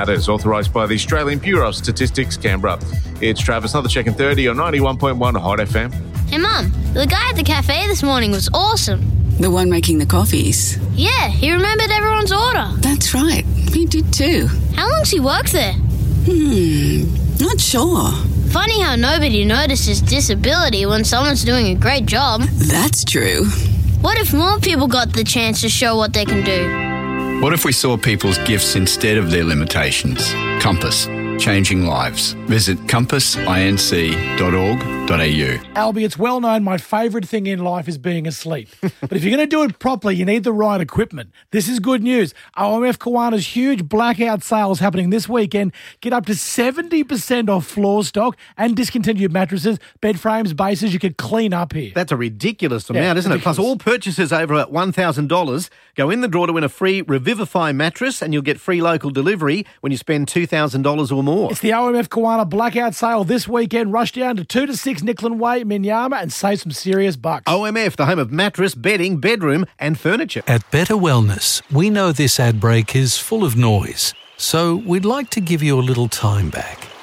matters, authorised by the Australian Bureau of Statistics, Canberra. It's Travis, another check in 30 on 91.1 Hot FM. Hey Mum, the guy at the cafe this morning was awesome. The one making the coffees? Yeah, he remembered everyone's order. That's right, he did too. How long's he worked there? Not sure. Funny how nobody notices disability when someone's doing a great job. That's true. What if more people got the chance to show what they can do? What if we saw people's gifts instead of their limitations? Compass, changing lives. Visit compassinc.org.au. Albie, it's well known my favourite thing in life is being asleep. But if you're going to do it properly, you need the right equipment. This is good news. OMF Kawana's huge blackout sales happening this weekend. Get up to 70% off floor stock and discontinued mattresses, bed frames, bases. You could clean up here. That's a ridiculous amount, isn't it? Plus, all purchases over $1,000 go in the draw to win a free Revivify mattress, and you'll get free local delivery when you spend $2,000 or more. It's the OMF Kawana blackout sale this weekend. Rush down to 2 to 6 Nicklin Way, Minyama, and save some serious bucks. OMF, the home of mattress, bedding, bedroom and furniture. At Better Wellness, we know this ad break is full of noise, so we'd like to give you a little time back.